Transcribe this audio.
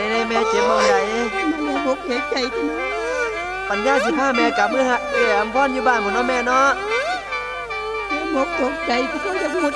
เลยแม่เจ็บมองใดมันเลยบกเอกใจกันเนาะปัญญาสิพาแม่กลับเมื่ออำพรอยู่บ้านพุ่นเนาะแม่เนาะแม่บกตกใจก็จะพูด